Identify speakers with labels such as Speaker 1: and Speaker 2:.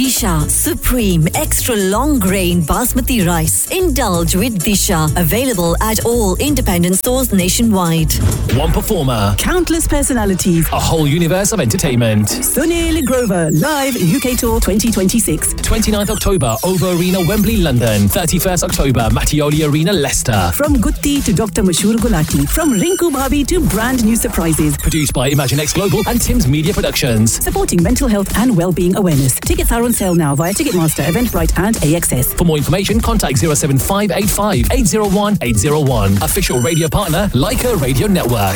Speaker 1: Disha Supreme Extra Long Grain Basmati Rice. Indulge with Disha. Available at all independent stores nationwide.
Speaker 2: One performer.
Speaker 3: Countless personalities.
Speaker 2: A whole universe of entertainment.
Speaker 3: Sunil Grover, live UK Tour 2026.
Speaker 2: 29th October, OVO Arena, Wembley, London. 31st October, Mattioli Arena, Leicester.
Speaker 3: From Gutti to Dr. Mashur Gulati. From Rinku Bhabi to brand new surprises.
Speaker 2: Produced by ImagineX Global and Tim's Media Productions.
Speaker 3: Supporting mental health and well-being awareness. Tickets are on sale now via Ticketmaster, Eventbrite and AXS.
Speaker 2: For more information, contact 07585 801 801. Official radio partner, Leica Radio Network.